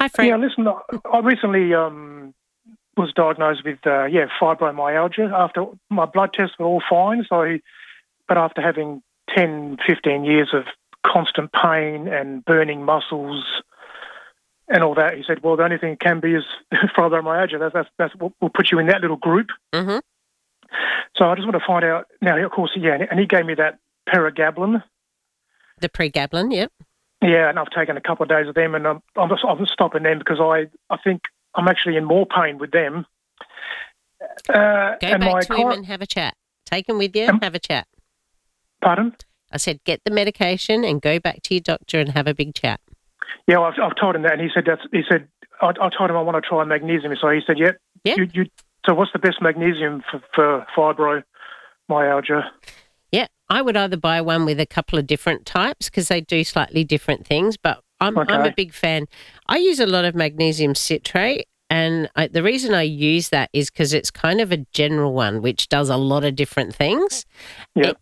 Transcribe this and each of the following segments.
Hi, Frank. Yeah, listen, I recently was diagnosed with fibromyalgia after my blood tests were all fine. But after having 10, 15 years of constant pain and burning muscles and all that, he said, well, the only thing it can be is fibromyalgia. That's what will put you in that little group. Mm-hmm. So I just want to find out now. Of course, and he gave me that Pregabalin. The Pregabalin, yep. Yeah, and I've taken a couple of days of them, and I'm stopping them because I think I'm actually in more pain with them. Go back to him and have a chat. Take him with you and have a chat. Pardon? I said get the medication and go back to your doctor and have a big chat. Yeah, I've told him that, and he said I told him I want to try magnesium. So he said, "Yep." Yeah. So what's the best magnesium for fibromyalgia? Yeah, I would either buy one with a couple of different types because they do slightly different things, but I'm a big fan. I use a lot of magnesium citrate, and the reason I use that is because it's kind of a general one which does a lot of different things. Yeah.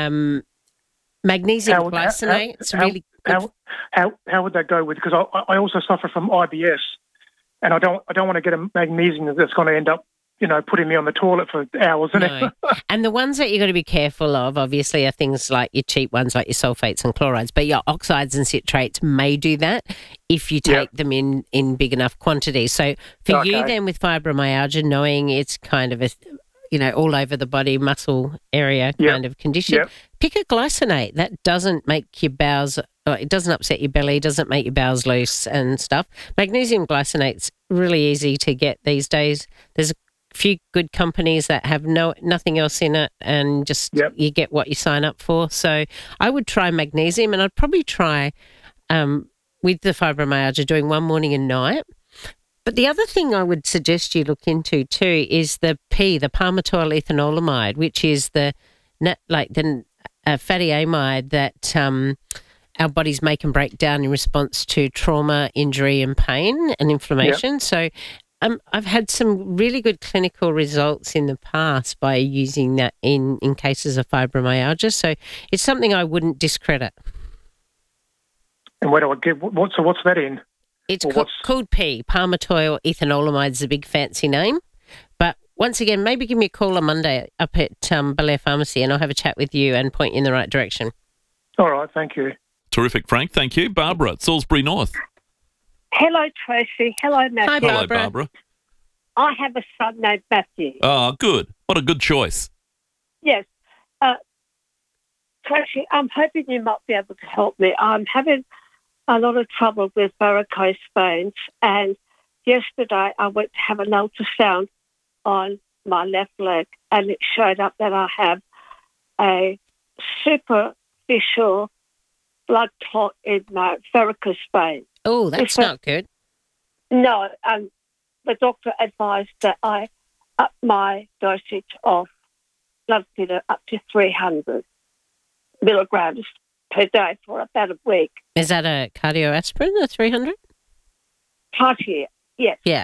Magnesium glycinate. It's really good. How would that go with? Because I also suffer from IBS, and I don't want to get a magnesium that's going to end up putting me on the toilet for hours. No. And the ones that you've got to be careful of, obviously, are things like your cheap ones, like your sulfates and chlorides. But your oxides and citrates may do that if you take them in big enough quantities. So for you then with fibromyalgia, knowing it's kind of a all over the body, muscle area kind of condition, pick a glycinate. That doesn't make your bowels, it doesn't upset your belly, doesn't make your bowels loose and stuff. Magnesium glycinate's really easy to get these days. There's a few good companies that have nothing else in it, and just you get what you sign up for. So I would try magnesium, and I'd probably try with the fibromyalgia doing one morning and night. But the other thing I would suggest you look into too is the palmitoyl ethanolamide, which is the fatty amide that our bodies make and break down in response to trauma, injury, and pain and inflammation. So I've had some really good clinical results in the past by using that in cases of fibromyalgia. So it's something I wouldn't discredit. And where do I get? What's that in? It's called palmitoyl ethanolamide is a big fancy name. But once again, maybe give me a call on Monday up at Belair Pharmacy, and I'll have a chat with you and point you in the right direction. All right, thank you. Terrific, Frank. Thank you. Barbara at Salisbury North. Hello, Tracy. Hello, Matthew. Hi, Barbara. Hello, Barbara. I have a son named Matthew. Oh, good. What a good choice. Yes. Tracy, I'm hoping you might be able to help me. I'm having a lot of trouble with varicose veins, and yesterday I went to have an ultrasound on my left leg, and it showed up that I have a superficial blood clot in my varicose vein. Oh, that's not good. No, the doctor advised that I up my dosage of blood thinner up to 300 milligrams per day for about a week. Is that a cardioaspirin, a 300? Cartier, yes. Yeah.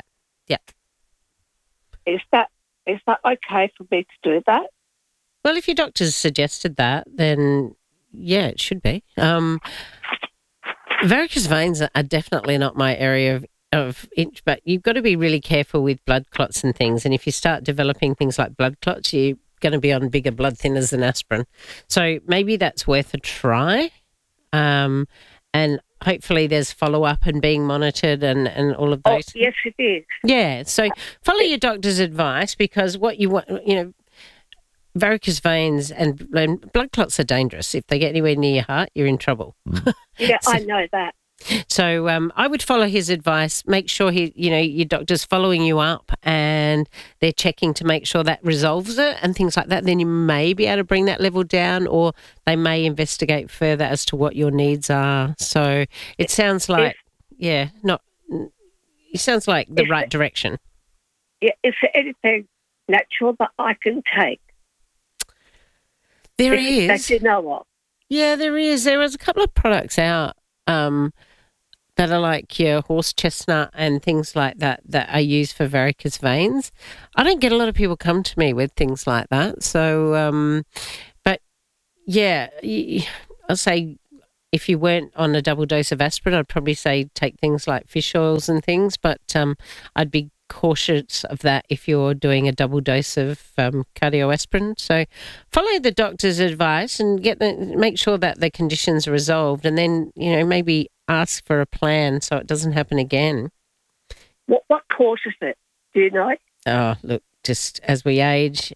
Is that okay for me to do that? Well, if your doctor's suggested that, then yeah, it should be. Varicose veins are definitely not my area of interest, but you've got to be really careful with blood clots and things. And if you start developing things like blood clots, you're going to be on bigger blood thinners than aspirin. So maybe that's worth a try. And hopefully there's follow-up and being monitored and all of those. Oh, yes, it is. Yeah, so follow your doctor's advice, because what you want, varicose veins and blood clots are dangerous. If they get anywhere near your heart, you're in trouble. Yeah, I know that. So I would follow his advice. Make sure your doctor's following you up and they're checking to make sure that resolves it and things like that. Then you may be able to bring that level down, or they may investigate further as to what your needs are. So it sounds like, it sounds like the right direction. Yeah, is there anything natural that I can take? There is. That you know of? Yeah, there is. There is a couple of products out that are like your horse chestnut and things like that are used for varicose veins. I don't get a lot of people come to me with things like that. So, but yeah, I'll say if you weren't on a double dose of aspirin, I'd probably say take things like fish oils and things, but I'd be cautious of that if you're doing a double dose of cardioaspirin. So follow the doctor's advice and make sure that the conditions are resolved, and then, maybe ask for a plan so it doesn't happen again. What causes it? Do you know? Oh, look, just as we age,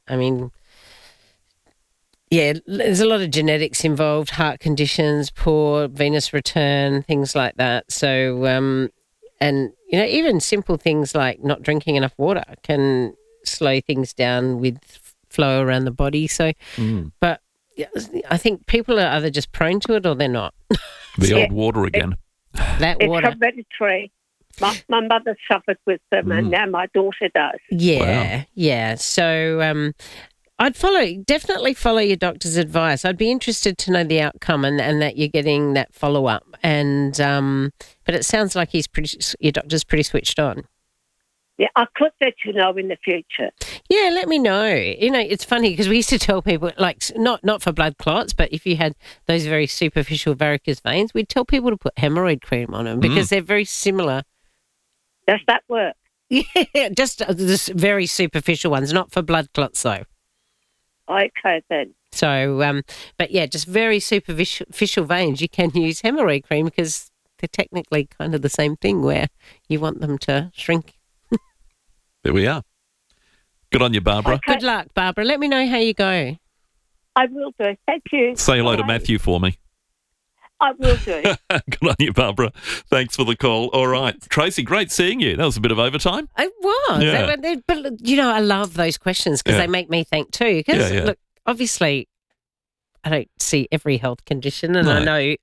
there's a lot of genetics involved, heart conditions, poor venous return, things like that. So, and, even simple things like not drinking enough water can slow things down with flow around the body. So, but I think people are either just prone to it or they're not. The old water again. That water. It's hereditary. My mother suffered with them, and now my daughter does. Yeah, wow. yeah. So I'd definitely follow your doctor's advice. I'd be interested to know the outcome and that you're getting that follow-up. And but it sounds like your doctor's pretty switched on. Yeah, I could let you know in the future. Yeah, let me know. It's funny because we used to tell people, like, not for blood clots, but if you had those very superficial varicose veins, we'd tell people to put hemorrhoid cream on them because they're very similar. Does that work? Yeah, just the very superficial ones, not for blood clots though. Okay, then. So, but yeah, just very superficial veins, you can use hemorrhoid cream because they're technically kind of the same thing where you want them to shrink. There we are. Good on you, Barbara. Okay. Good luck, Barbara. Let me know how you go. I will do. Thank you. Say hello to Bye. Matthew for me. I will do. Good on you, Barbara. Thanks for the call. All right. Tracy, great seeing you. That was a bit of overtime. It was. Yeah. But, I love those questions because they make me think too. Because, look, obviously, I don't see every health condition and I know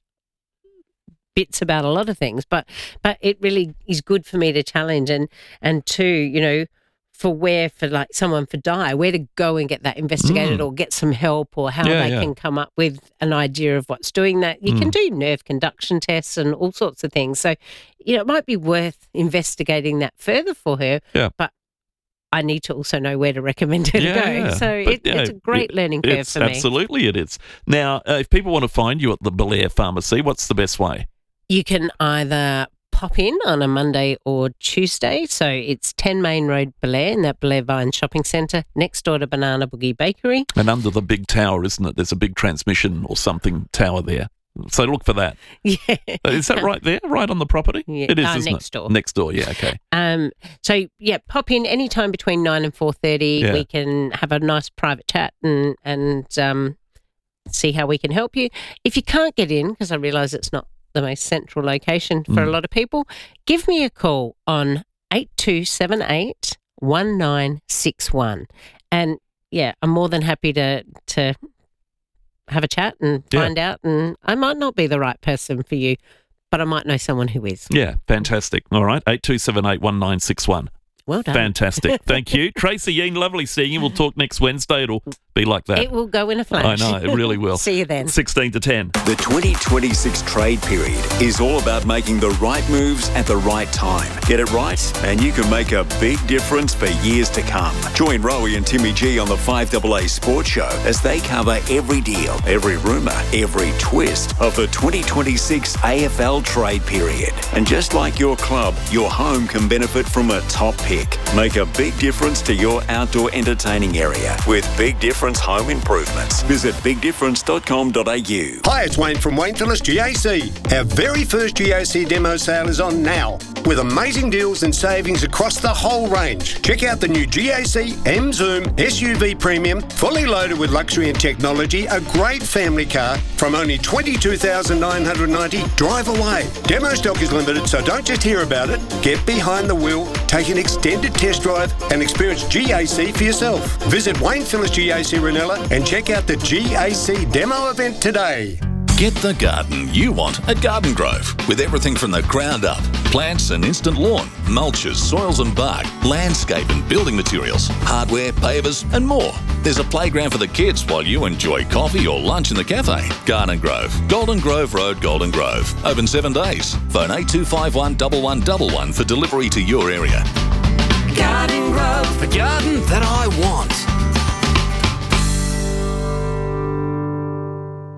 bits about a lot of things, but it really is good for me to challenge and to, for someone for die, where to go and get that investigated or get some help or how they can come up with an idea of what's doing that. You can do nerve conduction tests and all sorts of things. So, it might be worth investigating that further for her, but I need to also know where to recommend her to go. So it's a great learning curve for me. Absolutely it is. Now, if people want to find you at the Belair Pharmacy, what's the best way? You can either pop in on a Monday or Tuesday. So it's 10 Main Road, Belair, in that Belair Vine Shopping Centre, next door to Banana Boogie Bakery. And under the big tower, isn't it? There's a big transmission or something tower there. So look for that. Yeah. Is that right there, right on the property? Yeah. It is, isn't next it? door. Next door, yeah, okay. Pop in anytime between 9 and 4:30. Yeah. We can have a nice private chat and see how we can help you. If you can't get in, because I realise it's not the most central location for a lot of people, give me a call on 8278 1961. And I'm more than happy to have a chat and find out. And I might not be the right person for you, but I might know someone who is. Yeah, fantastic. All right, 8278 1961. Well done. Fantastic. Thank you. Tracy Yeen, lovely seeing you. We'll talk next Wednesday. It'll be like that. It will go in a flash. I know, it really will. See you then. 16 to 10. The 2026 trade period is all about making the right moves at the right time. Get it right, and you can make a big difference for years to come. Join Rowie and Timmy G on the 5AA Sports Show as they cover every deal, every rumour, every twist of the 2026 AFL trade period. And just like your club, your home can benefit from a top pick. Make a big difference to your outdoor entertaining area with Big Difference Home Improvements. Visit bigdifference.com.au. Hi, it's Wayne from Wayne Phillips GAC. Our very first GAC demo sale is on now, with amazing deals and savings across the whole range. Check out the new GAC M Zoom SUV Premium, fully loaded with luxury and technology, a great family car from only $22,990. Drive away. Demo stock is limited, so don't just hear about it. Get behind the wheel, take an extended test drive and experience GAC for yourself. Visit Wayne Phillips GAC Ranella and check out the GAC demo event today. Get the garden you want at Garden Grove, with everything from the ground up. Plants and instant lawn, mulches, soils and bark, landscape and building materials, hardware, pavers and more. There's a playground for the kids while you enjoy coffee or lunch in the cafe. Garden Grove, Golden Grove Road, Golden Grove. Open 7 days. Phone 8251 1111 for delivery to your area. Garden Grove, the garden that I want. Stay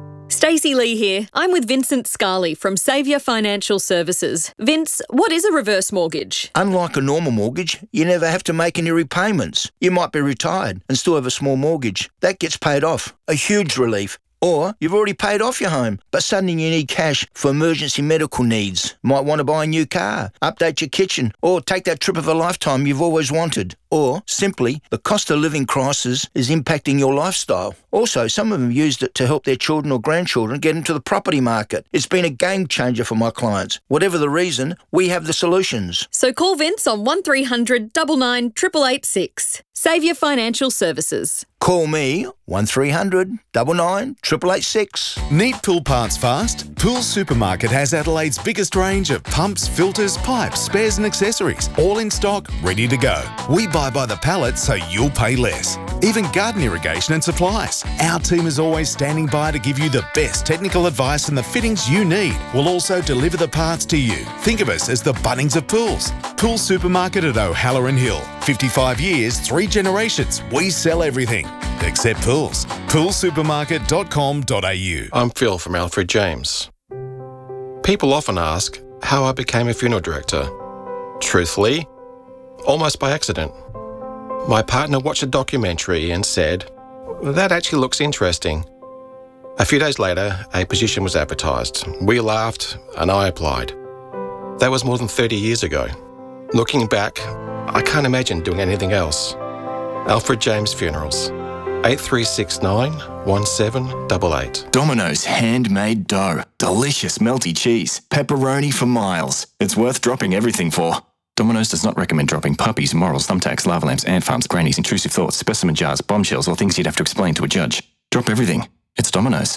Stacey Lee here. I'm with Vincent Scarley from Saviour Financial Services. Vince, what is a reverse mortgage? Unlike a normal mortgage, you never have to make any repayments. You might be retired and still have a small mortgage. That gets paid off. A huge relief. Or you've already paid off your home, but suddenly you need cash for emergency medical needs. Might want to buy a new car, update your kitchen, or take that trip of a lifetime you've always wanted. Or, simply, the cost of living crisis is impacting your lifestyle. Also, some of them used it to help their children or grandchildren get into the property market. It's been a game changer for my clients. Whatever the reason, we have the solutions. So call Vince on 1300 99 886. Saviour Financial Services. Call me 1300 99 886. Need pool parts fast? Pool Supermarket has Adelaide's biggest range of pumps, filters, pipes, spares and accessories, all in stock, ready to go. We buy by the pallet so you'll pay less. Even garden irrigation and supplies. Our team is always standing by to give you the best technical advice and the fittings you need. We'll also deliver the parts to you. Think of us as the Bunnings of pools. Pool Supermarket at O'Halloran Hill. 55 years, 3 generations. We sell everything except pools. Poolsupermarket.com.au. I'm Phil from Alfred James. People often ask how I became a funeral director. Truthfully, almost by accident. My partner watched a documentary and said, "That actually looks interesting." A few days later, a position was advertised. We laughed and I applied. That was more than 30 years ago. Looking back, I can't imagine doing anything else. Alfred James Funerals. 8369 1788. Domino's handmade dough. Delicious melty cheese. Pepperoni for miles. It's worth dropping everything for. Domino's does not recommend dropping puppies, morals, thumbtacks, lava lamps, ant farms, grannies, intrusive thoughts, specimen jars, bombshells, or things you'd have to explain to a judge. Drop everything. It's Domino's.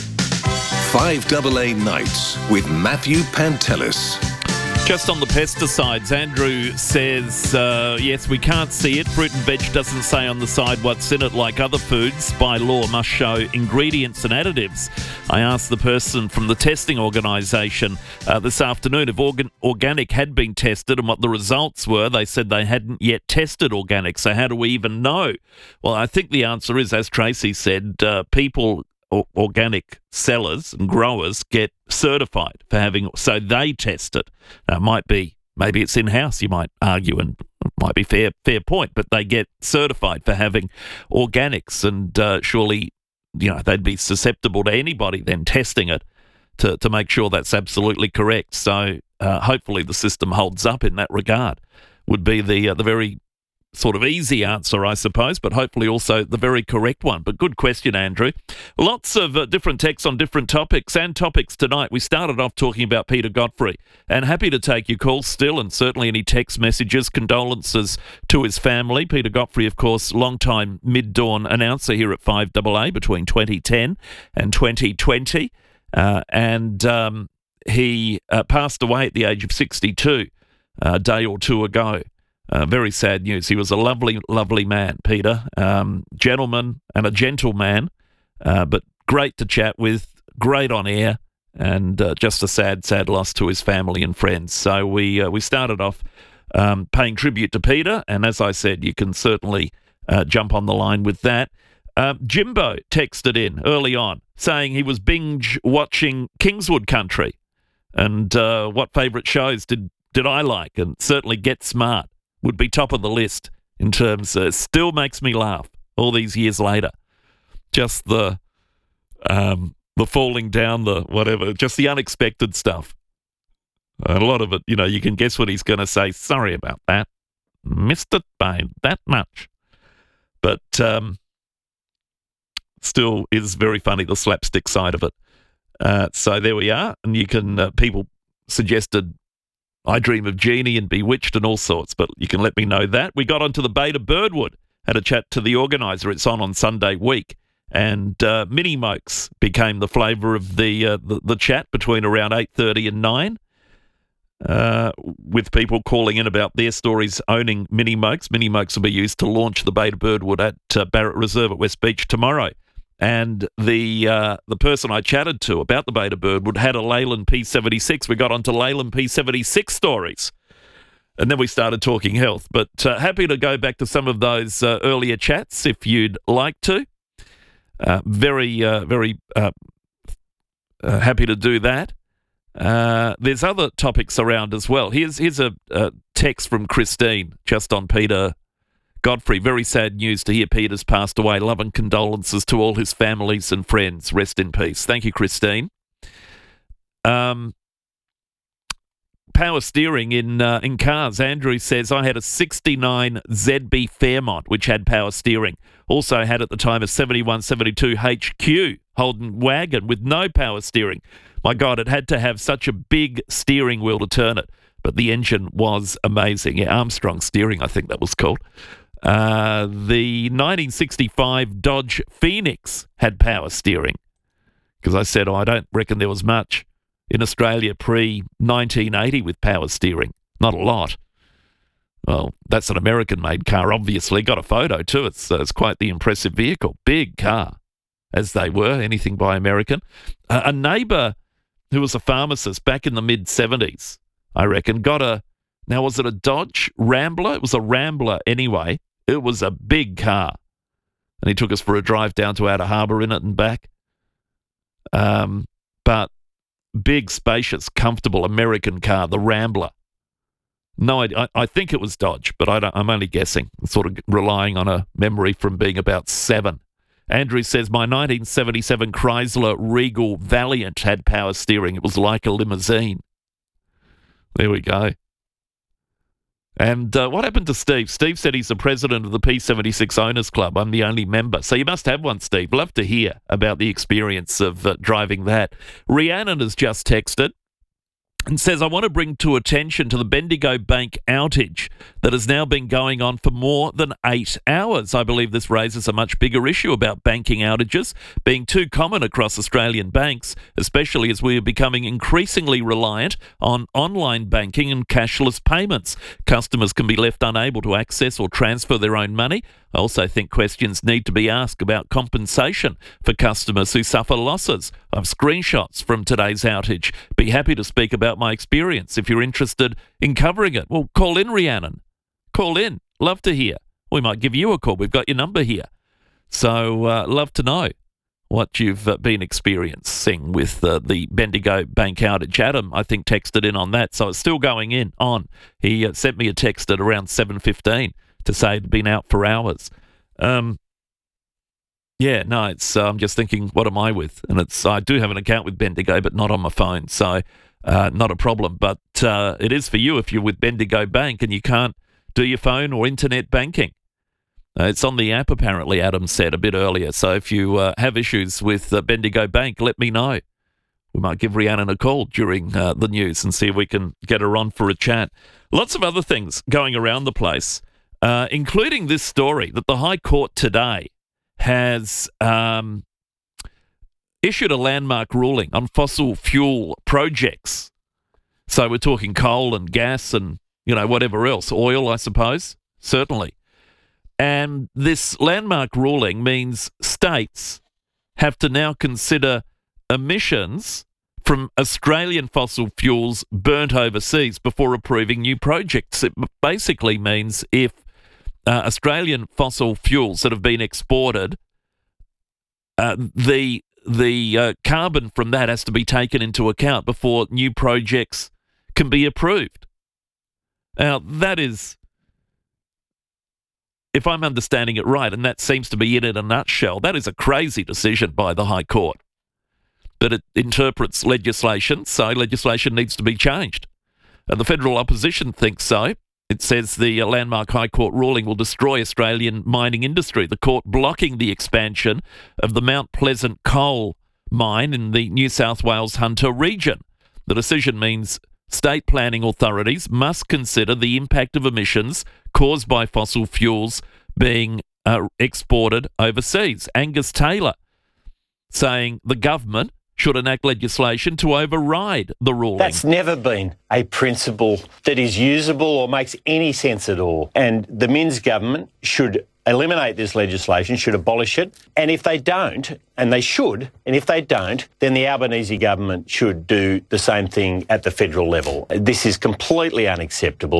5AA Nights with Matthew Pantelis. Just on the pesticides, Andrew says, yes, we can't see it. Fruit and veg doesn't say on the side what's in it like other foods. By law, must show ingredients and additives. I asked the person from the testing organisation this afternoon if organic had been tested and what the results were. They said they hadn't yet tested organic, so how do we even know? Well, I think the answer is, as Tracy said, people... organic sellers and growers get certified for having, so they test it. Now, it might be, maybe it's in-house, you might argue, and it might be fair point, but they get certified for having organics, and surely, they'd be susceptible to anybody then testing it to make sure that's absolutely correct. So hopefully the system holds up in that regard, would be the very sort of easy answer, I suppose, but hopefully also the very correct one. But good question, Andrew. Lots of different texts on different topics and topics tonight. We started off talking about Peter Godfrey, and happy to take your calls still, and certainly any text messages, condolences to his family. Peter Godfrey, of course, long-time mid-dawn announcer here at 5AA between 2010 and 2020, and he passed away at the age of 62 a day or two ago. Very sad news. He was a lovely, lovely man, Peter. Gentleman and a gentle man, but great to chat with, great on air, and just a sad, sad loss to his family and friends. So we started off paying tribute to Peter, and as I said, you can certainly jump on the line with that. Jimbo texted in early on saying he was binge watching Kingswood Country, and what favourite shows did I like, and certainly Get Smart would be top of the list in terms still makes me laugh all these years later. Just the falling down, the whatever, just the unexpected stuff. A lot of it, you can guess what he's going to say. Sorry about that. Missed it by that much. But still is very funny, the slapstick side of it. So there we are. And you can, people suggested I Dream of Jeannie and Bewitched and all sorts, but you can let me know that. We got onto the Beta Birdwood, had a chat to the organiser. It's on Sunday week, and Mini Mokes became the flavour of the chat between around 8:30 and 9, with people calling in about their stories owning Mini Mokes. Mini Mokes will be used to launch the Beta Birdwood at Barrett Reserve at West Beach tomorrow. And the person I chatted to about the Beta Birdwood had a Leyland P76. We got onto Leyland P76 stories. And then we started talking health. But happy to go back to some of those earlier chats if you'd like to. Very happy to do that. There's other topics around as well. Here's a text from Christine just on Peter Godfrey. Very sad news to hear Peter's passed away. Love and condolences to all his families and friends. Rest in peace. Thank you, Christine. Power steering in cars. Andrew says, I had a 69 ZB Fairmont, which had power steering. Also had at the time a 7172 HQ Holden wagon with no power steering. My God, it had to have such a big steering wheel to turn it. But the engine was amazing. Yeah, Armstrong steering, I think that was called. The 1965 Dodge Phoenix had power steering. Because I said, I don't reckon there was much in Australia pre-1980 with power steering. Not a lot. Well, that's an American-made car, obviously. Got a photo too. It's quite the impressive vehicle. Big car, as they were, anything by American. A neighbour who was a pharmacist back in the mid-70s, I reckon, now was it a Dodge Rambler? It was a Rambler anyway. It was a big car. And he took us for a drive down to Outer Harbour in it and back. But big, spacious, comfortable American car, the Rambler. No, I think it was Dodge, but I'm only guessing, sort of relying on a memory from being about 7. Andrew says, my 1977 Chrysler Regal Valiant had power steering. It was like a limousine. There we go. And what happened to Steve? Steve said he's the president of the P76 Owners Club. I'm the only member. So you must have one, Steve. Love to hear about the experience of driving that. Rhiannon has just texted and says, I want to bring to attention to the Bendigo Bank outage that has now been going on for more than 8 hours. I believe this raises a much bigger issue about banking outages being too common across Australian banks, especially as we are becoming increasingly reliant on online banking and cashless payments. Customers can be left unable to access or transfer their own money. I also think questions need to be asked about compensation for customers who suffer losses. I have screenshots from today's outage. Be happy to speak about my experience if you're interested in covering it. Well, call in, Rhiannon. Call in. Love to hear. We might give you a call. We've got your number here. So love to know what you've been experiencing with the Bendigo Bank outage. Adam, I think, texted in on that, so it's still going on. He sent me a text at around 7:15 to say it'd been out for hours. I'm just thinking, what am I with? And I do have an account with Bendigo, but not on my phone, so not a problem. But it is for you if you're with Bendigo Bank and you can't do your phone or internet banking. It's on the app, apparently, Adam said a bit earlier. So if you have issues with Bendigo Bank, let me know. We might give Rhiannon a call during the news and see if we can get her on for a chat. Lots of other things going around the place, including this story that the High Court today has issued a landmark ruling on fossil fuel projects. So we're talking coal and gas and, whatever else, oil, I suppose, certainly. And this landmark ruling means states have to now consider emissions from Australian fossil fuels burnt overseas before approving new projects. It basically means if Australian fossil fuels that have been exported, the carbon from that has to be taken into account before new projects can be approved. Now, that is, if I'm understanding it right, and that seems to be it in a nutshell, that is a crazy decision by the High Court. But it interprets legislation, so legislation needs to be changed. And the federal opposition thinks so. It says the landmark High Court ruling will destroy Australian mining industry. The court blocking the expansion of the Mount Pleasant coal mine in the New South Wales Hunter region. The decision means state planning authorities must consider the impact of emissions caused by fossil fuels being exported overseas. Angus Taylor saying the government should enact legislation to override the ruling. That's never been a principle that is usable or makes any sense at all. And the Minns government should eliminate this legislation, should abolish it. And if they don't, and they should, and if they don't, then the Albanese government should do the same thing at the federal level. This is completely unacceptable.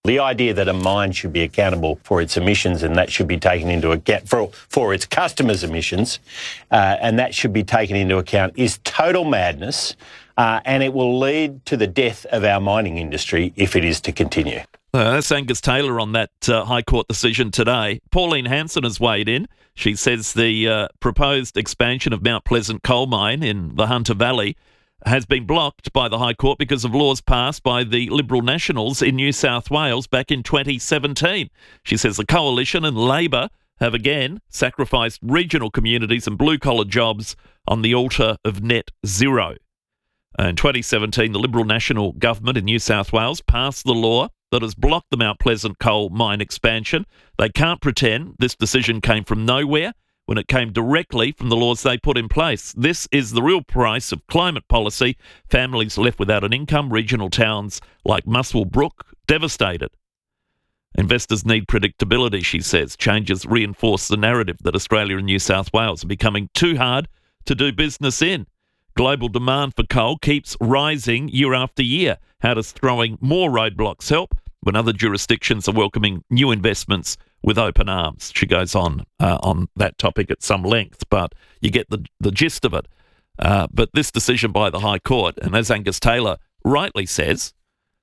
The idea that a mine should be accountable for its emissions and that should be taken into account for its customers' emissions and that should be taken into account is total madness and it will lead to the death of our mining industry if it is to continue. That's Angus Taylor on that High Court decision today. Pauline Hanson has weighed in. She says the proposed expansion of Mount Pleasant coal mine in the Hunter Valley has been blocked by the High Court because of laws passed by the Liberal Nationals in New South Wales back in 2017. She says the Coalition and Labor have again sacrificed regional communities and blue-collar jobs on the altar of net zero. In 2017, the Liberal National government in New South Wales passed the law that has blocked the Mount Pleasant coal mine expansion. They can't pretend this decision came from nowhere when it came directly from the laws they put in place. This is the real price of climate policy. Families left without an income, regional towns like Muswell Brook devastated. Investors need predictability, she says. Changes reinforce the narrative that Australia and New South Wales are becoming too hard to do business in. Global demand for coal keeps rising year after year. How does throwing more roadblocks help when other jurisdictions are welcoming new investments with open arms? She goes on that topic at some length, but you get the gist of it. But this decision by the High Court, and as Angus Taylor rightly says,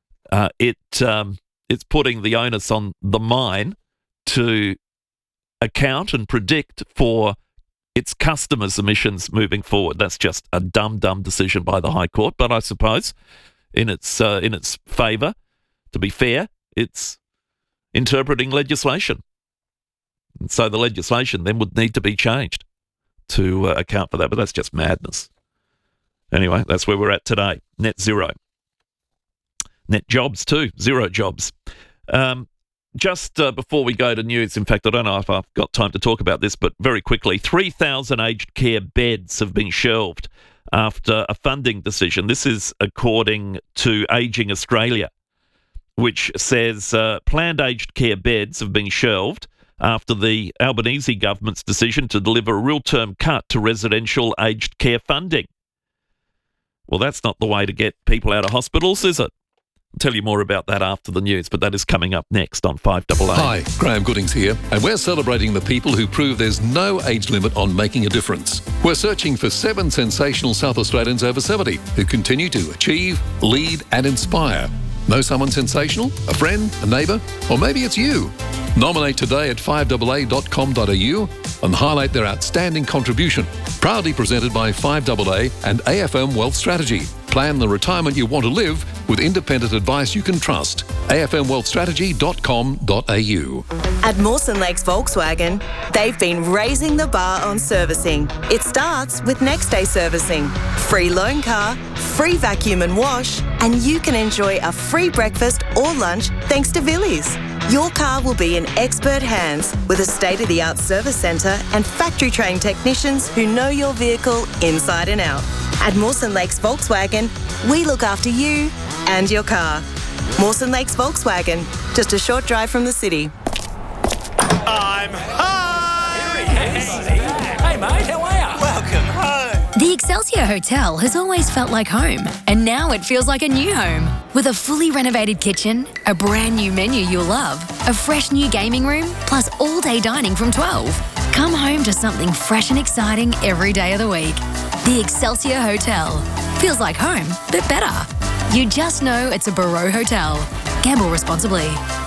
it's putting the onus on the mine to account and predict for its customers' emissions moving forward. That's just a dumb decision by the High Court, but I suppose in its favour, to be fair, it's interpreting legislation. And so the legislation then would need to be changed to account for that, but that's just madness. Anyway, that's where we're at today. Net zero. Net jobs too, zero jobs. Just before we go to news, in fact, I don't know if I've got time to talk about this, but very quickly, 3,000 aged care beds have been shelved after a funding decision. This is according to Ageing Australia, which says planned aged care beds have been shelved after the Albanese government's decision to deliver a real-term cut to residential aged care funding. Well, that's not the way to get people out of hospitals, is it? I'll tell you more about that after the news, but that is coming up next on 5AA. Hi, Graham Goodings here, and we're celebrating the people who prove there's no age limit on making a difference. We're searching for 7 sensational South Australians over 70 who continue to achieve, lead and inspire. Know someone sensational? A friend? A neighbour? Or maybe it's you? Nominate today at 5AA.com.au and highlight their outstanding contribution. Proudly presented by 5AA and AFM Wealth Strategy. Plan the retirement you want to live with independent advice you can trust. afmwealthstrategy.com.au. At Mawson Lakes Volkswagen, they've been raising the bar on servicing. It starts with next day servicing, free loan car, free vacuum and wash, and you can enjoy a free breakfast or lunch thanks to Villies. Your car will be in expert hands with a state-of-the-art service centre and factory-trained technicians who know your vehicle inside and out. At Mawson Lakes Volkswagen, we look after you and your car. Mawson Lakes Volkswagen, just a short drive from the city. I'm home! Here he is. Hey mate, how are you? Welcome home. The Excelsior Hotel has always felt like home, and now it feels like a new home. With a fully renovated kitchen, a brand new menu you'll love, a fresh new gaming room, plus all-day dining from 12. Come home to something fresh and exciting every day of the week. The Excelsior Hotel. Feels like home, but better. You just know it's a Barreau Hotel. Gamble responsibly.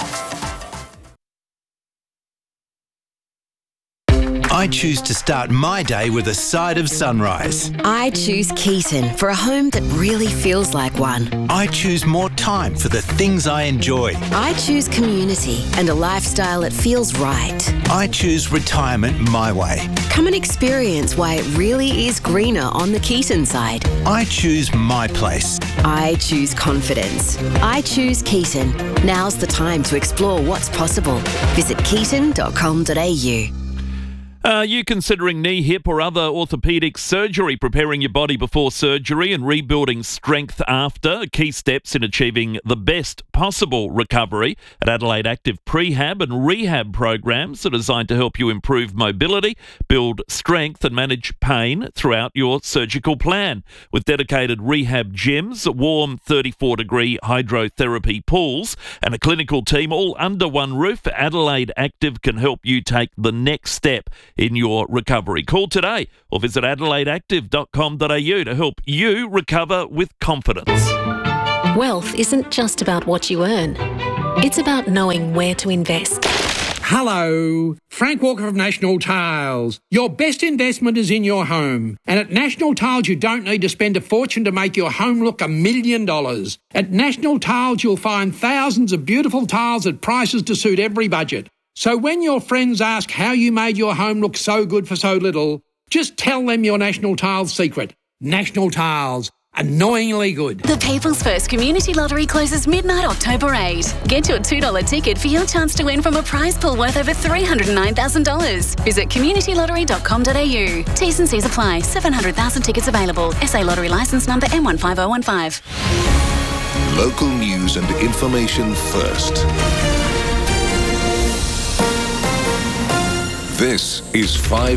I choose to start my day with a side of sunrise. I choose Keaton for a home that really feels like one. I choose more time for the things I enjoy. I choose community and a lifestyle that feels right. I choose retirement my way. Come and experience why it really is greener on the Keaton side. I choose my place. I choose confidence. I choose Keaton. Now's the time to explore what's possible. Visit keaton.com.au. Are you considering knee, hip or other orthopaedic surgery, preparing your body before surgery and rebuilding strength after? Key steps in achieving the best possible recovery at Adelaide Active Prehab and Rehab programs are designed to help you improve mobility, build strength and manage pain throughout your surgical plan. With dedicated rehab gyms, warm 34-degree hydrotherapy pools and a clinical team all under one roof, Adelaide Active can help you take the next step in your recovery. Call today or visit adelaideactive.com.au to help you recover with confidence. Wealth isn't just about what you earn. It's about knowing where to invest. Hello, Frank Walker of National Tiles. Your best investment is in your home. And at National Tiles, you don't need to spend a fortune to make your home look $1 million. At National Tiles, you'll find thousands of beautiful tiles at prices to suit every budget. So when your friends ask how you made your home look so good for so little, just tell them your National Tiles secret. National Tiles. Annoyingly good. The People's First Community Lottery closes midnight October 8. Get your $2 ticket for your chance to win from a prize pool worth over $309,000. Visit communitylottery.com.au. T's and C's apply. 700,000 tickets available. SA Lottery licence number M15015. Local news and information first. This is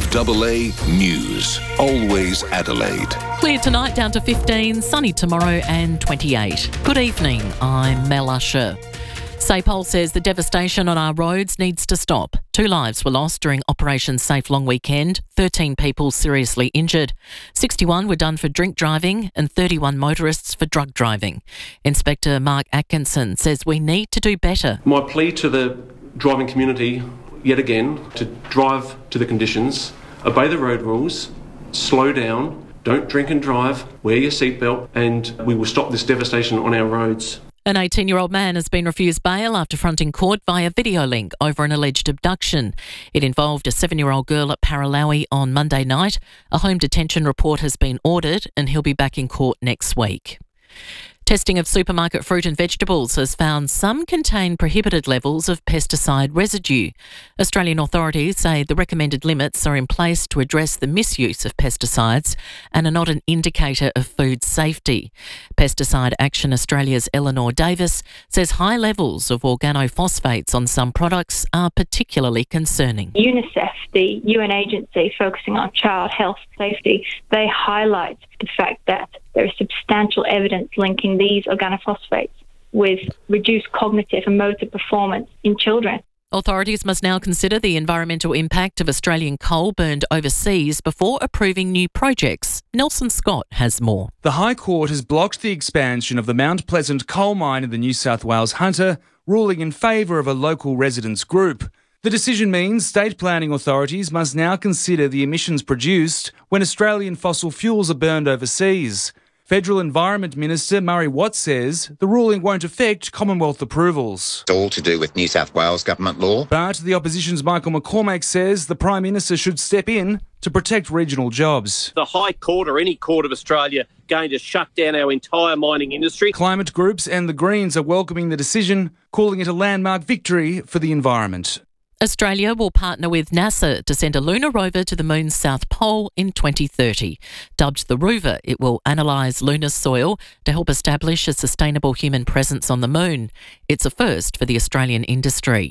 5AA News. Always Adelaide. Clear tonight down to 15, sunny tomorrow and 28. Good evening, I'm Mel Usher. SAPOL says the devastation on our roads needs to stop. 2 lives were lost during Operation Safe Long Weekend, 13 people seriously injured. 61 were done for drink driving and 31 motorists for drug driving. Inspector Mark Atkinson says we need to do better. My plea to the driving community yet again, to drive to the conditions, obey the road rules, slow down, don't drink and drive, wear your seatbelt, and we will stop this devastation on our roads. An 18-year-old man has been refused bail after fronting court via video link over an alleged abduction. It involved a 7-year-old girl at Paralowie on Monday night. A home detention report has been ordered and he'll be back in court next week. Testing of supermarket fruit and vegetables has found some contain prohibited levels of pesticide residue. Australian authorities say the recommended limits are in place to address the misuse of pesticides and are not an indicator of food safety. Pesticide Action Australia's Eleanor Davis says high levels of organophosphates on some products are particularly concerning. UNICEF, the UN agency focusing on child health safety, they highlight the fact that there is substantial evidence linking these organophosphates with reduced cognitive and motor performance in children. Authorities must now consider the environmental impact of Australian coal burned overseas before approving new projects. Nelson Scott has more. The High Court has blocked the expansion of the Mount Pleasant coal mine in the New South Wales Hunter, ruling in favour of a local residents group. The decision means state planning authorities must now consider the emissions produced when Australian fossil fuels are burned overseas. Federal Environment Minister Murray Watt says the ruling won't affect Commonwealth approvals. It's all to do with New South Wales government law. But the opposition's Michael McCormack says the Prime Minister should step in to protect regional jobs. The High Court or any court of Australia going to shut down our entire mining industry. Climate groups and the Greens are welcoming the decision, calling it a landmark victory for the environment. Australia will partner with NASA to send a lunar rover to the moon's south pole in 2030. Dubbed the Rover, it will analyse lunar soil to help establish a sustainable human presence on the moon. It's a first for the Australian industry.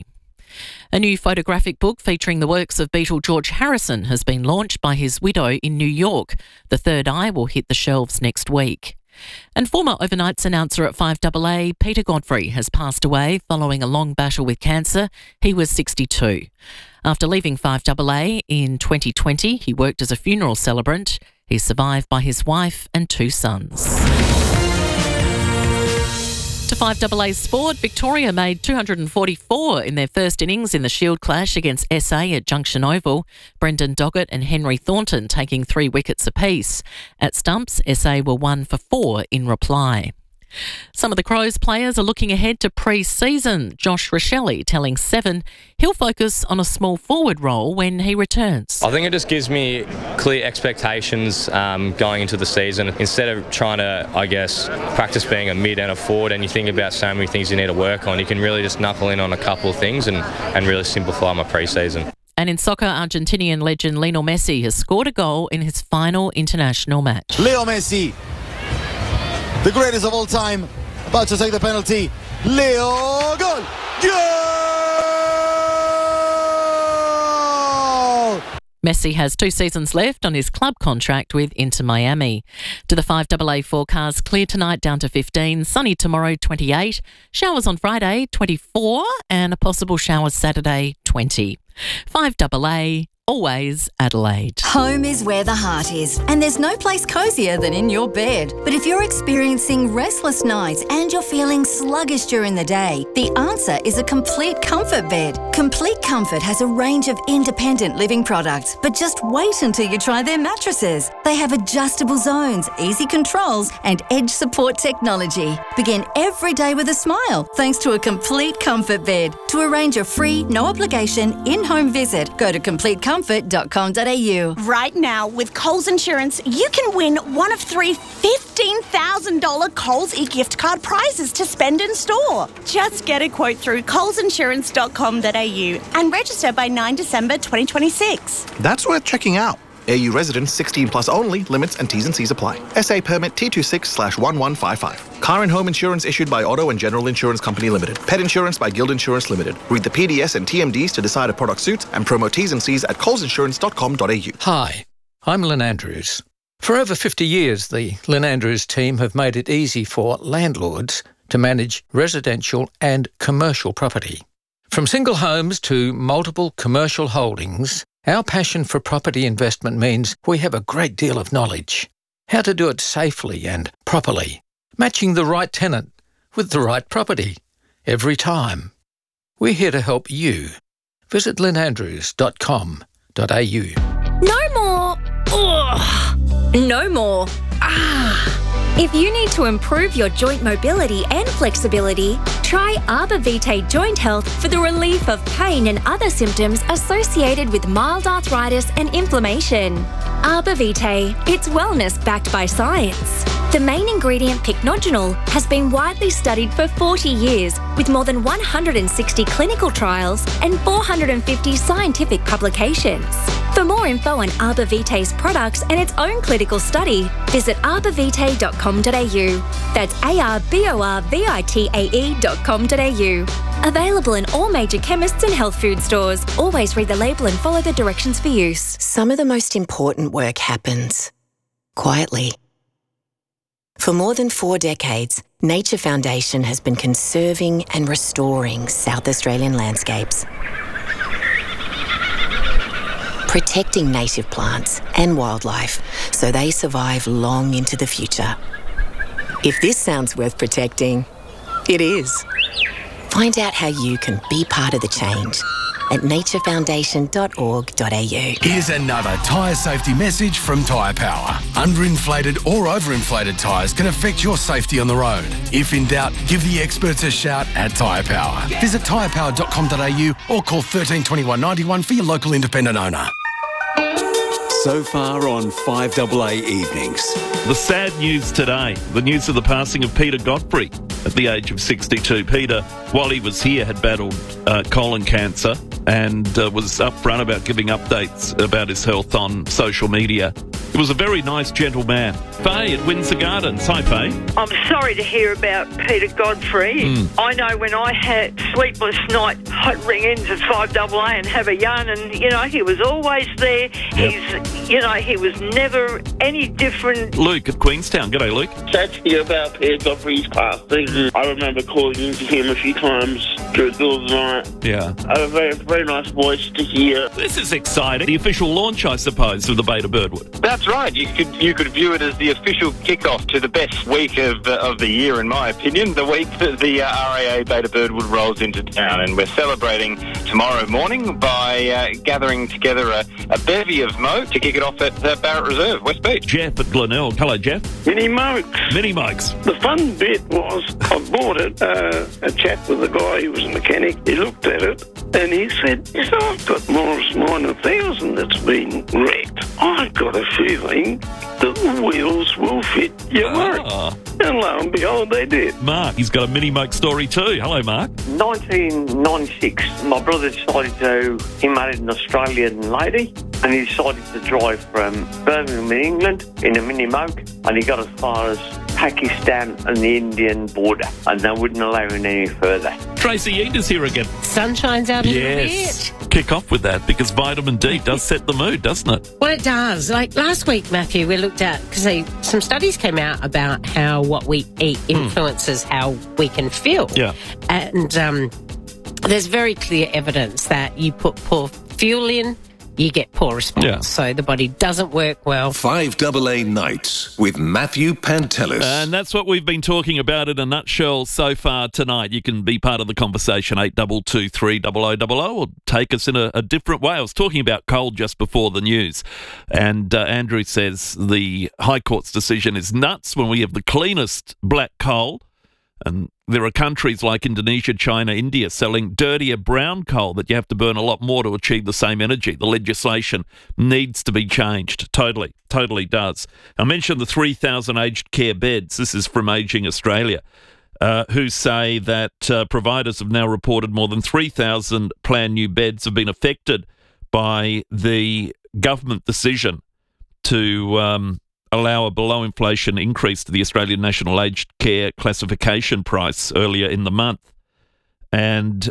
A new photographic book featuring the works of Beatle George Harrison has been launched by his widow in New York. The Third Eye will hit the shelves next week. And former overnights announcer at 5AA, Peter Godfrey, has passed away following a long battle with cancer. He was 62. After leaving 5AA in 2020, he worked as a funeral celebrant. He's survived by his wife and 2 sons. To 5AA Sport, Victoria made 244 in their first innings in the Shield clash against SA at Junction Oval. Brendan Doggett and Henry Thornton taking 3 wickets apiece. At stumps, SA were 1 for 4 in reply. Some of the Crows players are looking ahead to pre-season. Josh Rochelli telling Seven he'll focus on a small forward role when he returns. I think it just gives me clear expectations going into the season. Instead of trying to, practice being a mid and a forward, and you think about so many things you need to work on, you can really just knuckle in on a couple of things and really simplify my pre-season. And in soccer, Argentinian legend Lionel Messi has scored a goal in his final international match. Leo Messi, the greatest of all time, about to take the penalty. Leo, goal! Goal! Messi has 2 seasons left on his club contract with Inter Miami. To the 5AA forecast, clear tonight down to 15, sunny tomorrow 28, showers on Friday 24 and a possible shower Saturday 20. 5AA, always Adelaide. Home is where the heart is, and there's no place cosier than in your bed. But if you're experiencing restless nights and you're feeling sluggish during the day, the answer is a Complete Comfort bed. Complete Comfort has a range of independent living products, but just wait until you try their mattresses. They have adjustable zones, easy controls, and edge support technology. Begin every day with a smile thanks to a Complete Comfort bed. To arrange a free, no obligation, in-home visit, go to completecomfort.com.au. Right now, with Coles Insurance, you can win one of 3 $15,000 Coles e-gift card prizes to spend in store. Just get a quote through colesinsurance.com.au and register by 9 December 2026. That's worth checking out. AU residents 16 plus only. Limits and T's and C's apply. SA permit T26/1155. Car and home insurance issued by Auto and General Insurance Company Limited. Pet insurance by Guild Insurance Limited. Read the PDS and TMDs to decide a product suits and promo T's and C's at colesinsurance.com.au. Hi, I'm Lynn Andrews. For over 50 years, the Lynn Andrews team have made it easy for landlords to manage residential and commercial property. From single homes to multiple commercial holdings, our passion for property investment means we have a great deal of knowledge. How to do it safely and properly, matching the right tenant with the right property every time. We're here to help you. Visit lynandrews.com.au. No more. Ugh. No more. If you need to improve your joint mobility and flexibility, try Arbor Vitae Joint Health for the relief of pain and other symptoms associated with mild arthritis and inflammation. Arbor Vitae, it's wellness backed by science. The main ingredient, pycnogenol, has been widely studied for 40 years with more than 160 clinical trials and 450 scientific publications. For more info on Arbor Vitae's products and its own clinical study, visit arborvitae.com.au. That's arborvitae.com.au. Available in all major chemists and health food stores. Always read the label and follow the directions for use. Some of the most important work happens quietly. For more than 4 decades, Nature Foundation has been conserving and restoring South Australian landscapes, protecting native plants and wildlife so they survive long into the future. If this sounds worth protecting, it is. Find out how you can be part of the change at naturefoundation.org.au. Here's another tyre safety message from Tyre Power. Underinflated or overinflated tyres can affect your safety on the road. If in doubt, give the experts a shout at Tyre Power. Visit tyrepower.com.au or call 13 21 91 for your local independent owner. So far on 5AA Evenings. The sad news today, the news of the passing of Peter Godfrey at the age of 62. Peter, while he was here, had battled colon cancer and was upfront about giving updates about his health on social media. He was a very nice, gentle man. Faye at Windsor Gardens. Hi, Faye. I'm sorry to hear about Peter Godfrey. I know when I had sleepless night, I'd ring in to 5AA and have a yarn, and, you know, he was always there. Yep. He was never any different. Luke at Queenstown. G'day, Luke. Sad to hear about Peter Godfrey's passing. I remember calling in to him a few times through the middle of the night. Yeah. A very, very nice voice to hear. This is exciting. The official launch, I suppose, of the Beta Birdwood. That's right. You could view it as the official kick-off to the best week of the year, in my opinion, the week that the RAA Beta Birdwood rolls into town. And we're celebrating tomorrow morning by gathering together a bevy of moat to kick it off at Barrett Reserve, West Beach. Jeff at Glenelg. Hello, Jeff. Mini Mokes. Mini Mokes. The fun bit was I bought it, a chat with the guy who was a mechanic. He looked at it And he said, I've got Morris Minor 1000 that's been wrecked. I've got a feeling that the wheels will fit your moke. And lo and behold, they did. Mark, he's got a mini moke story too. Hello, Mark. 1996, my brother decided he married an Australian lady, and he decided to drive from Birmingham in England in a mini moke, and he got as far as Pakistan and the Indian border, and they wouldn't allow him any further. Tracy Eater's here again. Sun shines out a little Yes. bit. Kick off with that because vitamin D does set the mood, doesn't it? Well, it does. Like last week, Matthew, we looked at, because some studies came out about how what we eat influences how we can feel. Yeah. And there's very clear evidence that you put poor fuel in, you get poor response. Yeah. So the body doesn't work well. 5AA Nights with Matthew Pantelis. And that's what we've been talking about in a nutshell so far tonight. You can be part of the conversation, 8223 0000, or take us in a different way. I was talking about coal just before the news, and Andrew says the High Court's decision is nuts when we have the cleanest black coal. And there are countries like Indonesia, China, India selling dirtier brown coal that you have to burn a lot more to achieve the same energy. The legislation needs to be changed. Totally does. I mentioned the 3,000 aged care beds. This is from Ageing Australia, who say that providers have now reported more than 3,000 planned new beds have been affected by the government decision to allow a below-inflation increase to the Australian National Aged Care classification price earlier in the month. And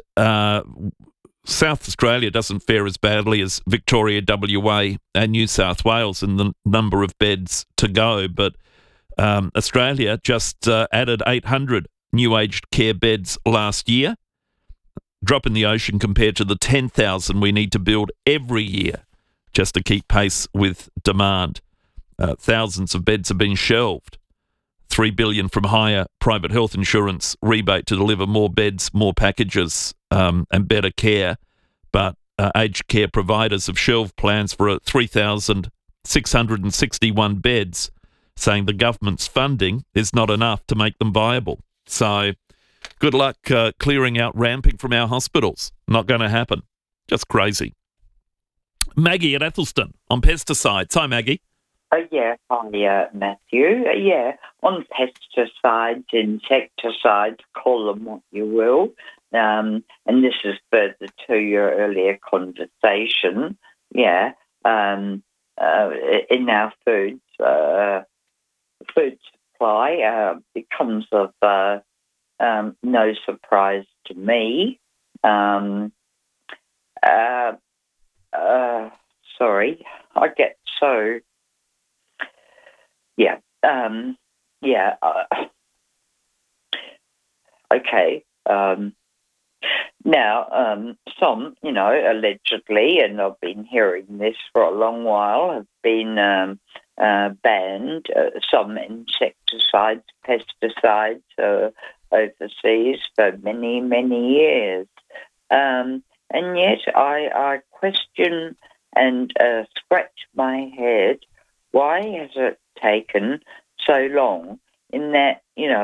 South Australia doesn't fare as badly as Victoria, WA and New South Wales in the number of beds to go, but Australia just added 800 new aged care beds last year, drop in the ocean compared to the 10,000 we need to build every year just to keep pace with demand. Thousands of beds have been shelved. $3 billion from higher private health insurance rebate to deliver more beds, more packages, and better care. But aged care providers have shelved plans for 3,661 beds, saying the government's funding is not enough to make them viable. So good luck clearing out ramping from our hospitals. Not going to happen. Just crazy. Maggie at Athelston on pesticides. Hi, Maggie. Yeah, hi, Matthew. Yeah, on pesticides, insecticides, call them what you will. And this is further to your earlier conversation. Yeah, in our food supply, it comes of no surprise to me. Sorry, I get so. Yeah. Okay. Now, some, allegedly, and I've been hearing this for a long while, have been banned. Some insecticides, pesticides overseas for many, many years. And yet I question and scratch my head, why has it taken so long in that,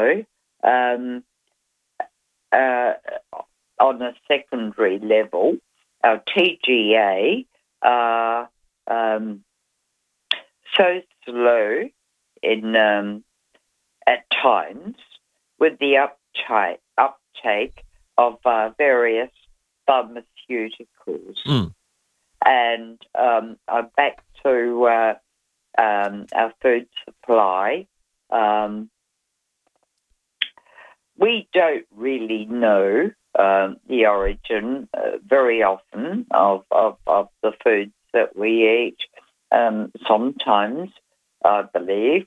on a secondary level, our TGA are so slow in at times with the uptake of various pharmaceuticals. Mm. And I'm back to our food supply. We don't really know the origin very often of the foods that we eat. Sometimes, I believe,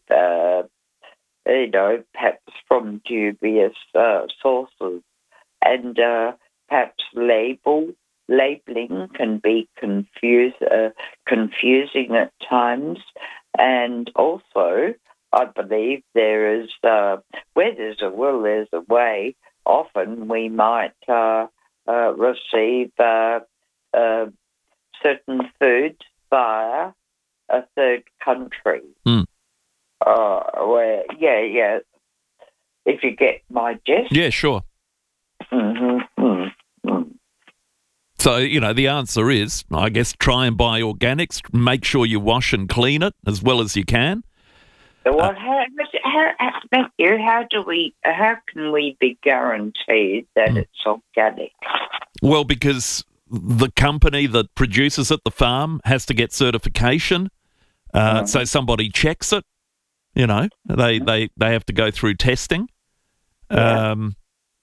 perhaps from dubious sources, and perhaps labeling can be confusing at times, and also I believe there is where there's a will, there's a way. Often we might receive certain foods via a third country. Mm. Where, yeah. If you get my gist. Yeah, sure. Mm-hmm. So, the answer is, I guess, try and buy organics. Make sure you wash and clean it as well as you can. Well, Matthew, how can we be guaranteed that it's organic? Well, because the company that produces it, the farm, has to get certification. So somebody checks it. They have to go through testing. And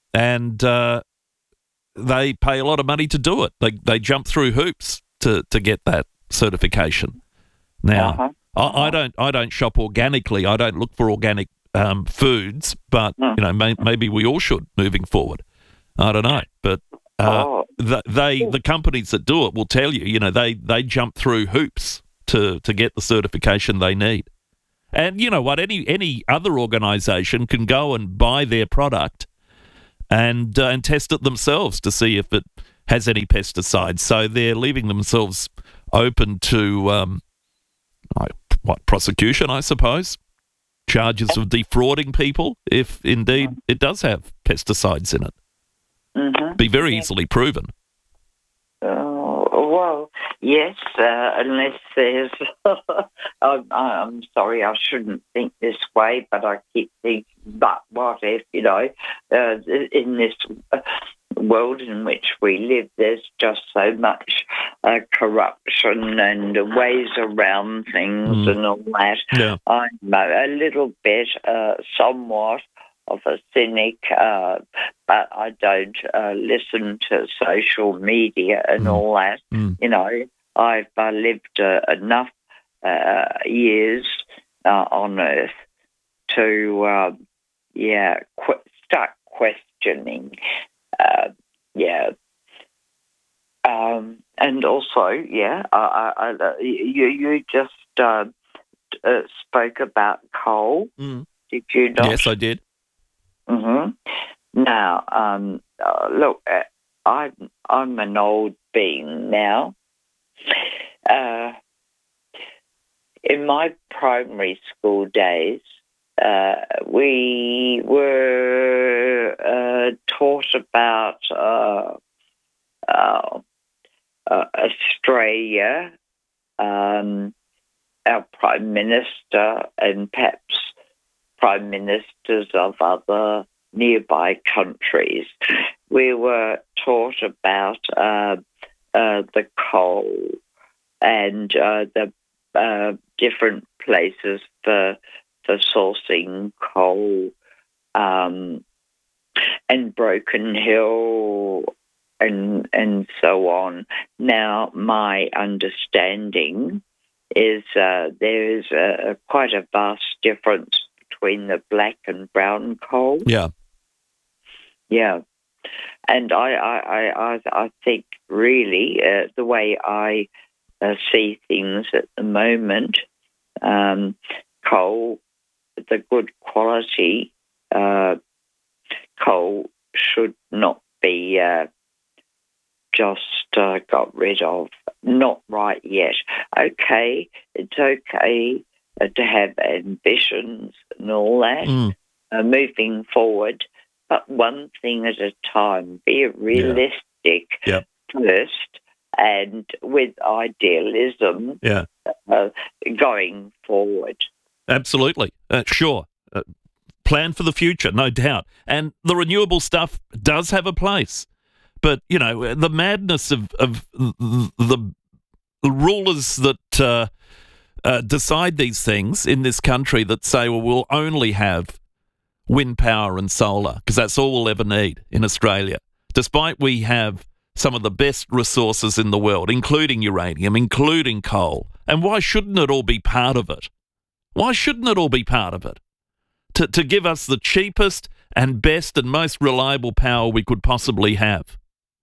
they pay a lot of money to do it. They jump through hoops to get that certification. Now, I don't shop organically. I don't look for organic foods, but maybe we all should moving forward. I don't know, but the companies that do it will tell you. They jump through hoops to get the certification they need. And you know what? Any other organisation can go and buy their product and test it themselves to see if it has any pesticides. So they're leaving themselves open to prosecution, I suppose, charges of defrauding people if indeed it does have pesticides in it. Be very easily proven. Well, yes, unless there's... I'm sorry, I shouldn't think this way, but I keep thinking, but what if, in this world in which we live, there's just so much corruption and ways around things and all that. Yeah. I'm a little bit, somewhat of a cynic, but I don't listen to social media and all that. I've lived enough years on Earth to, start questioning. And also, you just spoke about coal. Did you not? Yes, I did. Now, look, I'm an old being now. In my primary school days, we were taught about Australia, our Prime Minister, and perhaps Prime Ministers of other nearby countries. We were taught about the coal and the different places for sourcing coal, and Broken Hill and so on. Now, my understanding is there is quite a vast difference between the black and brown coal. Yeah. And I think really the way I see things at the moment, coal, the good quality coal should not be just got rid of. Not right yet. Okay, it's okay to have ambitions and all that moving forward, but one thing at a time. Be realistic first, and with idealism going forward. Absolutely. Sure. Plan for the future, no doubt. And the renewable stuff does have a place. But, the madness of the rulers that decide these things in this country that say, well, we'll only have wind power and solar because that's all we'll ever need in Australia, despite we have some of the best resources in the world, including uranium, including coal. And why shouldn't it all be part of it? Why shouldn't it all be part of it? To give us the cheapest and best and most reliable power we could possibly have.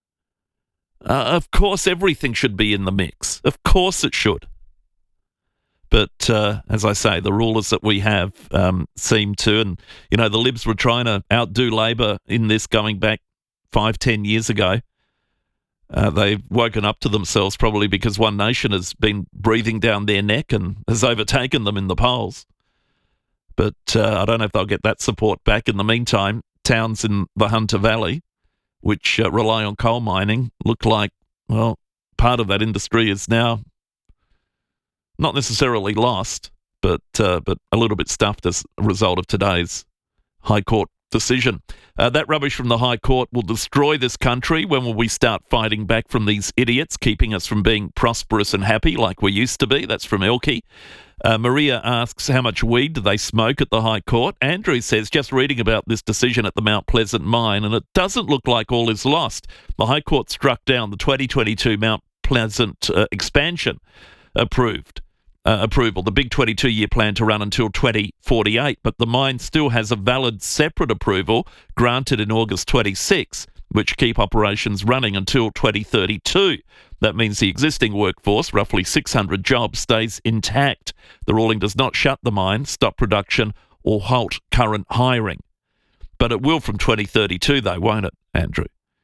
Of course, everything should be in the mix. Of course it should. But as I say, the rulers that we have seem to, and, the Libs were trying to outdo Labor in this going back 5-10 years ago. They've woken up to themselves probably because One Nation has been breathing down their neck and has overtaken them in the polls. But I don't know if they'll get that support back. In the meantime, towns in the Hunter Valley, which rely on coal mining, look like well, part of that industry is now not necessarily lost, but a little bit stuffed as a result of today's High Court decision. That rubbish from the High Court will destroy this country. When will we start fighting back from these idiots, keeping us from being prosperous and happy like we used to be? That's from Elkie. Maria asks, how much weed do they smoke at the High Court? Andrew says, just reading about this decision at the Mount Pleasant mine, and it doesn't look like all is lost. The High Court struck down the 2022 Mount Pleasant expansion approval, the big 22-year plan to run until 2048, but the mine still has a valid separate approval granted in August 26, which keep operations running until 2032. That means the existing workforce, roughly 600 jobs, stays intact. The ruling does not shut the mine, stop production, or halt current hiring. But it will from 2032, though, won't it, Andrew?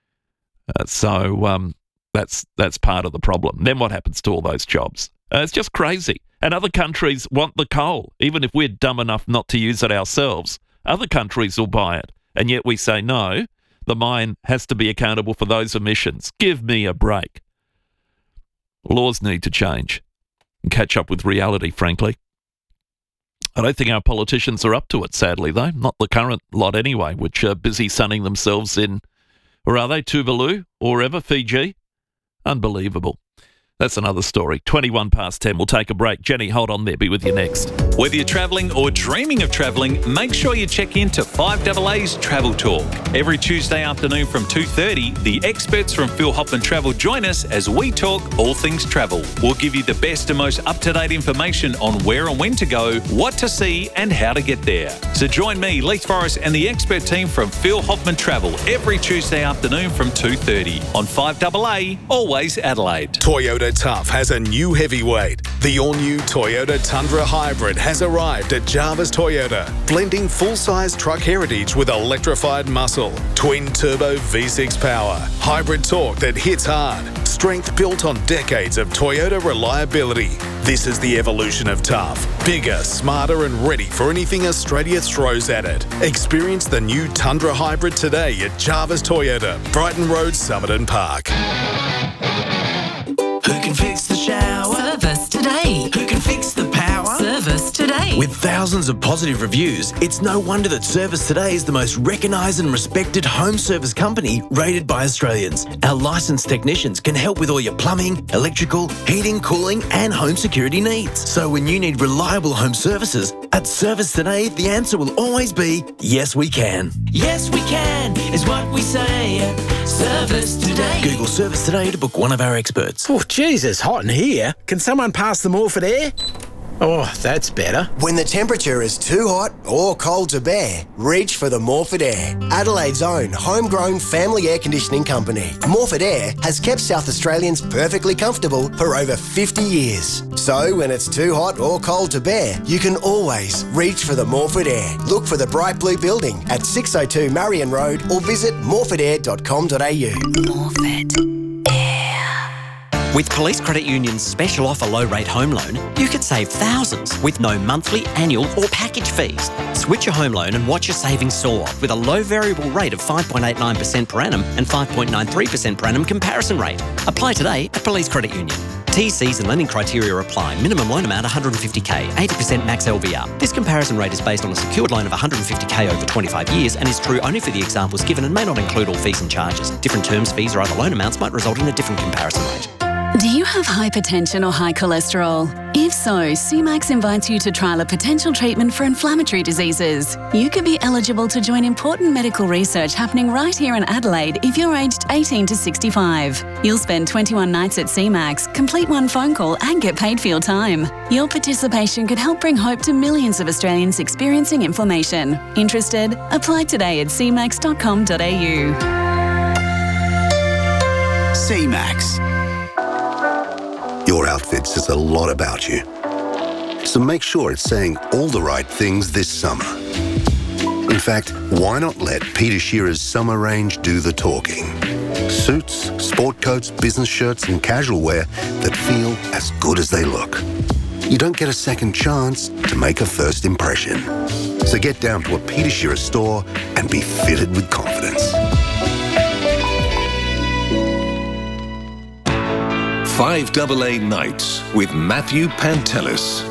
So that's part of the problem. Then what happens to all those jobs? It's just crazy. And other countries want the coal. Even if we're dumb enough not to use it ourselves, other countries will buy it. And yet we say, no, the mine has to be accountable for those emissions. Give me a break. Laws need to change and catch up with reality, frankly. I don't think our politicians are up to it, sadly, though. Not the current lot anyway, which are busy sunning themselves in, or are they, Tuvalu or wherever, Fiji? Unbelievable. That's another story. 21 past 10. We'll take a break. Jenny, hold on there. Be with you next. Whether you're travelling or dreaming of travelling, make sure you check in to 5AA's Travel Talk. Every Tuesday afternoon from 2:30, the experts from Phil Hoffman Travel join us as we talk all things travel. We'll give you the best and most up-to-date information on where and when to go, what to see and how to get there. So join me, Leith Forrest and the expert team from Phil Hoffman Travel every Tuesday afternoon from 2:30 on 5AA, always Adelaide. Toyota Tough has a new heavyweight. The all-new Toyota Tundra Hybrid has arrived at Jarvis Toyota, blending full-size truck heritage with electrified muscle, twin-turbo V6 power, hybrid torque that hits hard, strength built on decades of Toyota reliability. This is the evolution of tough. Bigger, smarter and ready for anything Australia throws at it. Experience the new Tundra Hybrid today at Jarvis Toyota, Brighton Road, Somerton Park. Who can fix the shower? Service today. Who can fix the power? Service today. With thousands of positive reviews, it's no wonder that Service Today is the most recognised and respected home service company rated by Australians. Our licensed technicians can help with all your plumbing, electrical, heating, cooling and home security needs. So when you need reliable home services, at Service Today, the answer will always be, yes we can. Yes we can is what we say at Service Today. Google Service Today to book one of our experts. Oh, geez, it's hot in here. Can someone pass the Morphett air? Oh, that's better. When the temperature is too hot or cold to bear, reach for the Morphett Air, Adelaide's own homegrown family air conditioning company. Morphett Air has kept South Australians perfectly comfortable for over 50 years. So when it's too hot or cold to bear, you can always reach for the Morphett Air. Look for the bright blue building at 602 Marion Road or visit morphettair.com.au. Morphett. With Police Credit Union's special offer low-rate home loan, you could save thousands with no monthly, annual or package fees. Switch your home loan and watch your savings soar with a low variable rate of 5.89% per annum and 5.93% per annum comparison rate. Apply today at Police Credit Union. TCs and lending criteria apply. Minimum loan amount 150k, 80% max LVR. This comparison rate is based on a secured loan of 150k over 25 years and is true only for the examples given and may not include all fees and charges. Different terms, fees or other loan amounts might result in a different comparison rate. Do you have hypertension or high cholesterol? If so, CMAX invites you to trial a potential treatment for inflammatory diseases. You could be eligible to join important medical research happening right here in Adelaide if you're aged 18 to 65. You'll spend 21 nights at CMAX, complete one phone call and get paid for your time. Your participation could help bring hope to millions of Australians experiencing inflammation. Interested? Apply today at cmax.com.au. CMAX. Your outfit says a lot about you. So make sure it's saying all the right things this summer. In fact, why not let Peter Shearer's summer range do the talking? Suits, sport coats, business shirts and casual wear that feel as good as they look. You don't get a second chance to make a first impression. So get down to a Peter Shearer store and be fitted with confidence. 5AA Nights with Matthew Pantelis.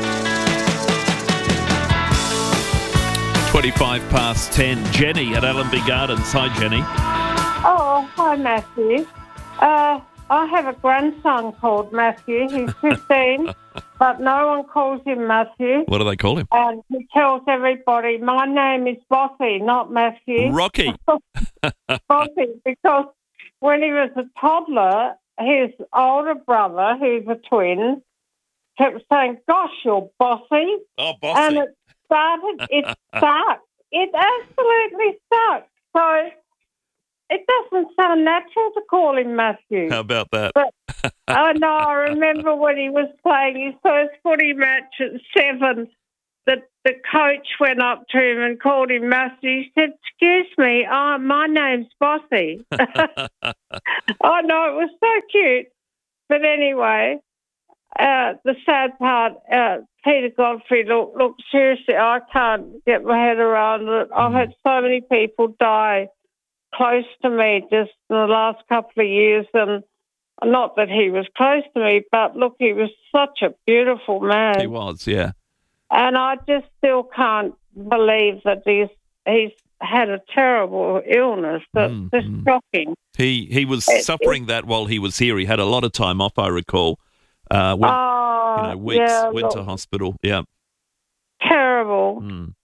10:25. Jenny at Allenby Gardens. Hi, Jenny. Oh, hi, Matthew. I have a grandson called Matthew. He's 15, but no one calls him Matthew. What do they call him? And he tells everybody, my name is Bossy, not Matthew. Rocky. Bossy, because when he was a toddler, his older brother, who's a twin, kept saying, gosh, you're bossy. Oh, bossy. And it stuck. It absolutely stuck. So it doesn't sound natural to call him Matthew. How about that? But I know, I remember when he was playing his first footy match at 7, the coach went up to him and called him Matthew. He said, excuse me, my name's Bossy. I know, it was so cute. But anyway, the sad part, Peter Godfrey, look, seriously, I can't get my head around it. I've had so many people die close to me just in the last couple of years, and not that he was close to me, but look, he was such a beautiful man. He was, yeah. And I just still can't believe that he's had a terrible illness. That's just shocking. He was suffering that while he was here. He had a lot of time off, I recall. Weeks, went to hospital. Yeah. Terrible.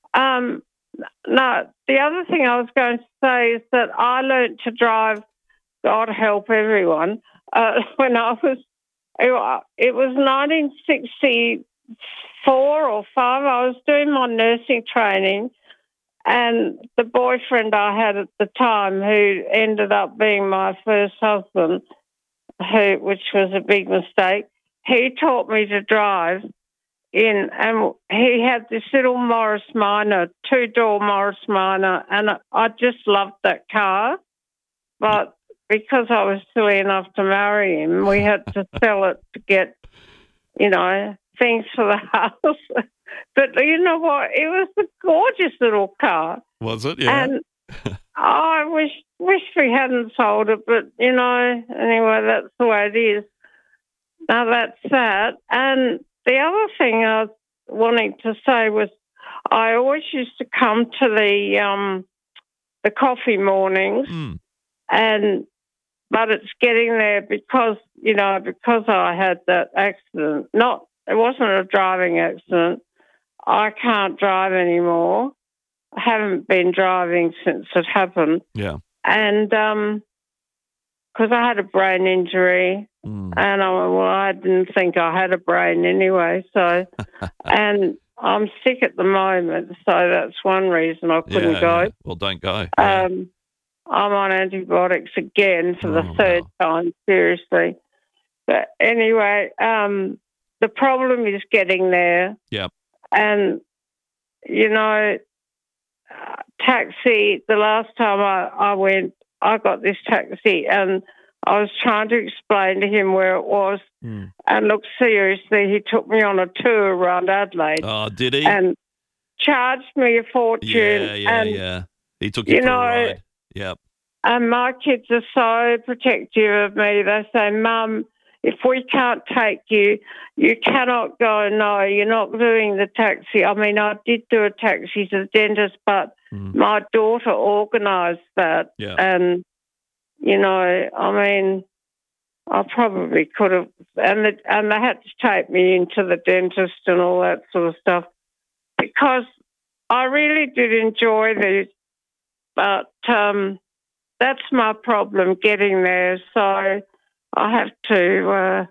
No, the other thing I was going to say is that I learnt to drive, God help everyone, when I was, it was 1964 or 5, I was doing my nursing training, and the boyfriend I had at the time, who ended up being my first husband, which was a big mistake, he taught me to drive. And he had this little Morris Minor, 2-door Morris Minor, and I just loved that car. But because I was silly enough to marry him, we had to sell it to get, things for the house. But you know what? It was a gorgeous little car. Was it? Yeah. And I wish we hadn't sold it, but, anyway, that's the way it is. Now, that's that. And the other thing I was wanting to say was I always used to come to the coffee mornings, but it's getting there because I had that accident. It wasn't a driving accident. I can't drive anymore. I haven't been driving since it happened. Yeah. And because I had a brain injury, and I didn't think I had a brain anyway. So, and I'm sick at the moment, so that's one reason I couldn't go. Yeah. Well, don't go. I'm on antibiotics again for the third time, seriously. But anyway, the problem is getting there. Yep. And, taxi, the last time I went, I got this taxi and I was trying to explain to him where it was. And look, seriously, he took me on a tour around Adelaide. Oh, did he? And charged me a fortune. Yeah. He took you for a ride. Yep. And my kids are so protective of me. They say, Mum, if we can't take you, you cannot go. No, you're not doing the taxi. I mean, I did do a taxi to the dentist, but my daughter organised that. Yeah. And, I probably could have. And they had to take me into the dentist and all that sort of stuff because I really did enjoy these. But that's my problem, getting there. So I have to,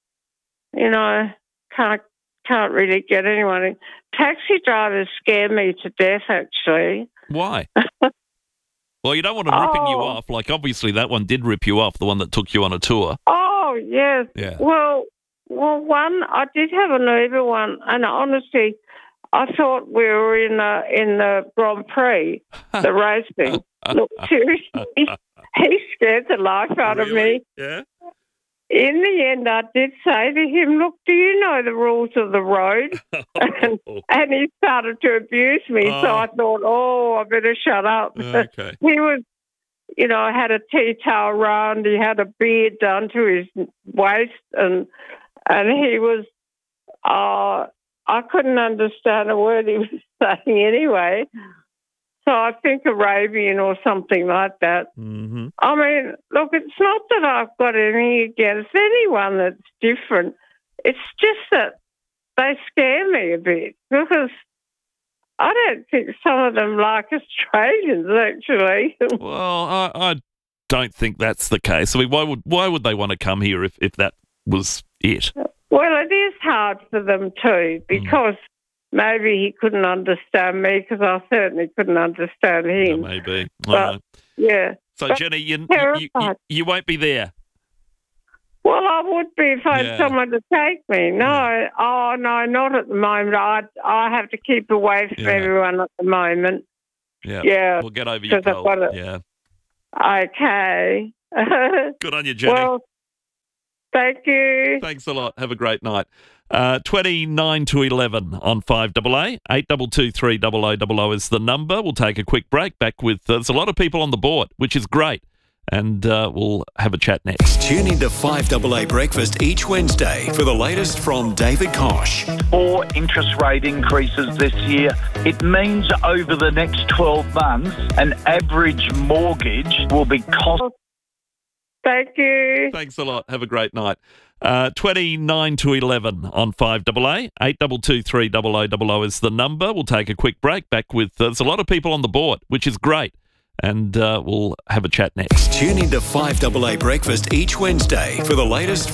can't really get anyone. Taxi drivers scare me to death, actually. Why? Well, you don't want them ripping you off. Like, obviously, that one did rip you off, the one that took you on a tour. Oh, yes. Yeah. Well, one, I did have an Uber one, and honestly, I thought we were in the Grand Prix, the racing. Look, seriously, he scared the life out of me. Yeah. In the end, I did say to him, look, do you know the rules of the road? And he started to abuse me, so I thought, I better shut up. Okay. He was had a tea towel round. He had a beard done to his waist, and he was. I couldn't understand a word he was saying anyway. So I think Arabian or something like that. Mm-hmm. I mean, look, it's not that I've got anything against anyone that's different. It's just that they scare me a bit because I don't think some of them like Australians, actually. Well, I don't think that's the case. I mean, why would they want to come here if that was it? Well, it is hard for them too because maybe he couldn't understand me because I certainly couldn't understand him. Maybe. But, yeah. So, but Jenny, you won't be there. Well, I would be if I had someone to take me. No, no, not at the moment. I have to keep away from everyone at the moment. Yeah. We'll get over your cold. Yeah. Okay. Good on you, Jenny. Well, thank you. Thanks a lot. Have a great night. 29 to 11 on 5AA. 822 300 is the number. We'll take a quick break. Back with there's a lot of people on the board, which is great. And we'll have a chat next. Tune into 5AA Breakfast each Wednesday for the latest from David Kosh. 4 interest rate increases this year. It means over the next 12 months, an average mortgage will be cost. Thank you. Thanks a lot. Have a great night. 29 to 11 on 5AA. 822 300 is the number. We'll take a quick break. Back with there's a lot of people on the board, which is great. And we'll have a chat next. Tune into 5AA Breakfast each Wednesday for the latest